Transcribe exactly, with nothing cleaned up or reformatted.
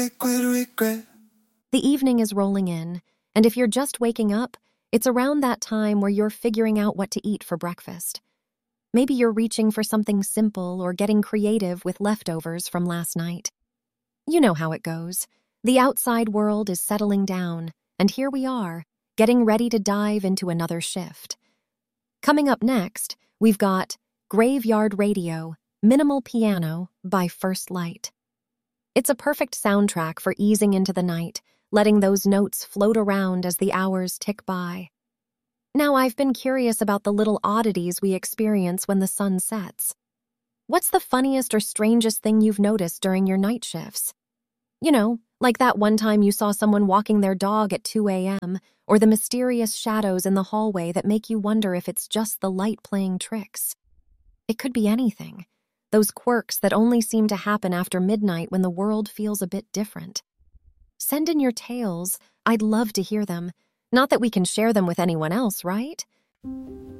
Liquid regret. The evening is rolling in, and if you're just waking up, it's around that time where you're figuring out what to eat for breakfast. Maybe you're reaching for something simple or getting creative with leftovers from last night. You know how it goes. The outside world is settling down, and here we are, getting ready to dive into another shift. Coming up next, we've got Graveyard Radio, Minimal Piano by First Light. It's a perfect soundtrack for easing into the night, letting those notes float around as the hours tick by. Now, I've been curious about the little oddities we experience when the sun sets. What's the funniest or strangest thing you've noticed during your night shifts? You know, like that one time you saw someone walking their dog at two a.m., or the mysterious shadows in the hallway that make you wonder if it's just the light playing tricks. It could be anything. Those quirks that only seem to happen after midnight when the world feels a bit different. Send in your tales. I'd love to hear them. Not that we can share them with anyone else, right?